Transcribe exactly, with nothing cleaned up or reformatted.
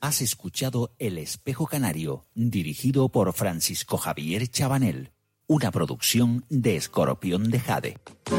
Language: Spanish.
Has escuchado El Espejo Canario, dirigido por Francisco Javier Chabanel, una producción de Escorpión de Jade.